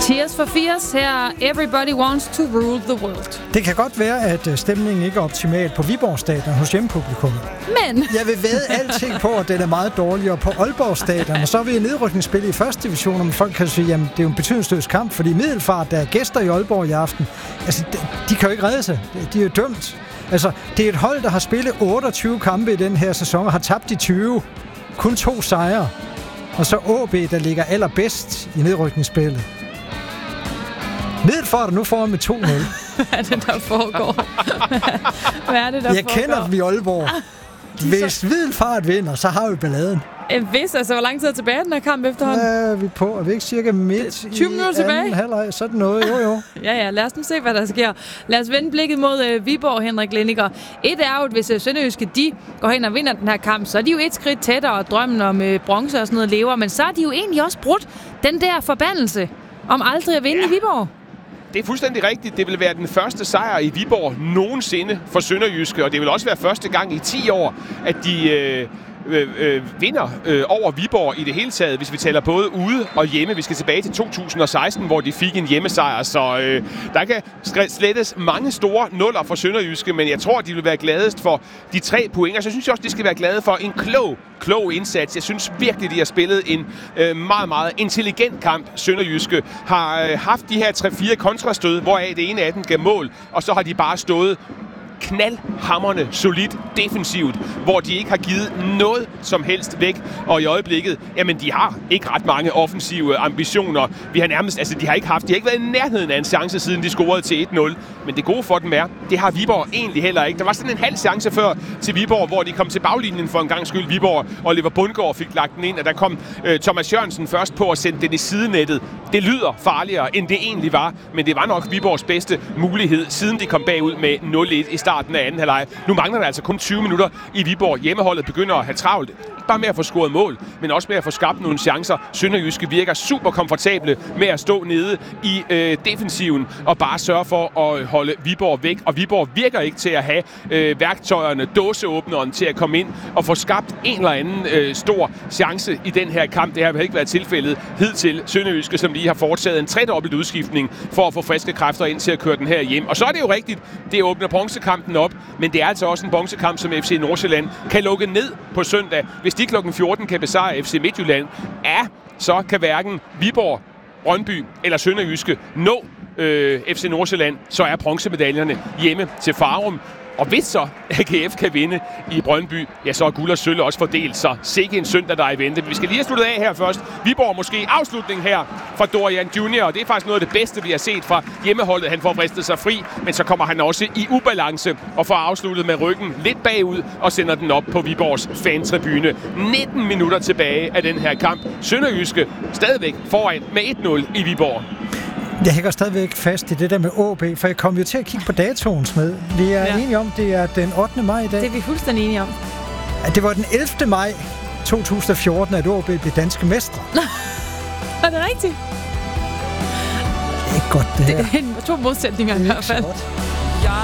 Tears for Fears, her Everybody Wants to Rule the World. Det kan godt være, at stemningen ikke er optimal på Viborg Stadion hos hjemmepublikummet. Men jeg vil vædde alting på, at den er meget dårligere på Aalborg Stadion. Og så er vi i nedrykningsspil i første division, og folk kan sige, at det er jo en betydningsløs kamp, fordi Middelfart, der er gæster i Aalborg i aften, altså, de kan jo ikke redde sig. De er jo dømt. Altså, det er et hold, der har spillet 28 kampe i den her sæson, og har tabt de 20. Kun 2 sejre. Og så AB, der ligger allerbedst i nedrykningsspillet. Middelfart nu foran med 2-0. Hvad er det, der foregår? Hvad er det, der jeg foregår? Kender dem i Aalborg. Hvis Middelfart vinder, så har vi balladen. Hvis, altså, hvor lang tid er tilbage den her kamp efterhånden? Ja, vi er på. Er vi ikke cirka midt 20 minutter tilbage? Anden halvleg, sådan noget, jo. Ja, lad os nu se, hvad der sker. Lad os vende blikket mod Viborg, Henrik Lindiger. Et er jo, at hvis Sønderjyske, de går hen og vinder den her kamp, så er de jo et skridt tættere, og drømmen om bronze og sådan noget lever, men så er de jo egentlig også brudt den der forbandelse om aldrig at vinde i Viborg. Det er fuldstændig rigtigt. Det vil være den første sejr i Viborg nogensinde for Sønderjyske, og det vil også være første gang i 10 år, at de vinder over Viborg i det hele taget, hvis vi tæller både ude og hjemme. Vi skal tilbage til 2016, hvor de fik en hjemmesejr, så der kan slettes mange store nuller for Sønderjyske, men jeg tror, de vil være gladest for de 3 point, og så synes jeg også, de skal være glade for en klog indsats. Jeg synes virkelig, de har spillet en meget, meget intelligent kamp. Sønderjyske har haft de her 3-4 kontrastød, hvoraf det ene af dem gav mål, og så har de bare stået knaldhamrende solidt defensivt, hvor de ikke har givet noget som helst væk. Og i øjeblikket, jamen de har ikke ret mange offensive ambitioner. Vi har nærmest, altså de har ikke været i nærheden af en chance, siden de scorede til 1-0. Men det gode for dem er, det har Viborg egentlig heller ikke. Der var sådan en halv chance før til Viborg, hvor de kom til baglinjen for en gang skyld. Viborg og Oliver Bundgaard fik lagt den ind, og der kom Thomas Jørgensen først på at sende den i sidenettet. Det lyder farligere, end det egentlig var, men det var nok Viborgs bedste mulighed, siden de kom bagud med 0-1 i starten af anden halvleg. Nu mangler der altså kun 20 minutter i Viborg. Hjemmeholdet begynder at have travlt. Ikke bare med at få scoret mål, men også med at få skabt nogle chancer. Sønderjyske virker super komfortable med at stå nede i defensiven og bare sørge for at holde Viborg væk. Og Viborg virker ikke til at have værktøjerne, dåseåbneren til at komme ind og få skabt en eller anden stor chance i den her kamp. Det har ikke været tilfældet hidtil. Sønderjyske, som lige har foretaget en 3-dobbelt udskiftning for at få friske kræfter ind til at køre den her hjem. Og så er det jo rigtigt, det åbner bronzekampen op, men det er altså også en bronzekamp, som FC Nordsjælland kan lukke ned på søndag. Hvis de klokken 14 kan besejre FC Midtjylland, så kan hverken Viborg, Brøndby eller Sønderjyske nå FC Nordsjælland, så er bronzemedaljerne hjemme til Farum. Og hvis så AGF kan vinde i Brøndby, ja, så er guld og sølv også fordelt. Så sikke en søndag, der er i vente. Vi skal lige have sluttet af her først. Viborg måske afslutning her fra Dorian Junior. Og det er faktisk noget af det bedste, vi har set fra hjemmeholdet. Han får vristet sig fri, men så kommer han også i ubalance og får afsluttet med ryggen lidt bagud og sender den op på Viborgs fantribune. 19 minutter tilbage af den her kamp. Sønderjyske stadigvæk foran med 1-0 i Viborg. Jeg hænger stadigvæk fast i det der med AB, for jeg kom jo til at kigge på datoen med. Vi er enige om, det er den 8. maj i dag. Det er vi fuldstændig enige om. Det var den 11. maj 2014, at AB blev danske mestre. Er det rigtigt? Det er ikke godt, det her. Det er 2 modsætninger i hvert fald.